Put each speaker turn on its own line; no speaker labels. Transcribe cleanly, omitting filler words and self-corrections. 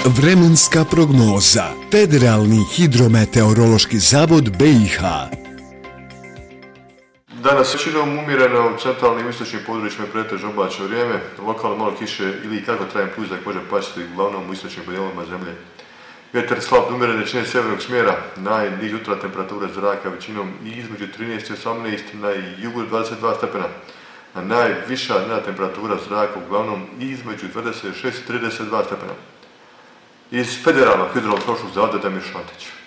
Vremenska prognoza. Federalni hidrometeorološki zavod BiH.
Danas većinom umjereno u centralnim i istočnim područjima pretežno oblačno vrijeme, lokalno malo kiše ili kako trajan puzak može pasti uglavnom u istočnim dijelovima zemlje. Vjetar slab do umjerene jačine sjevernog smjera, najniža jutarnja temperatura zraka većinom i između 13 i 18, na jugu 22 stepena, a najviša temperatura zraka uglavnom između 26 i 32 stepena. Iz Federalnog hidrometeorološkog zavoda Damir Šantić.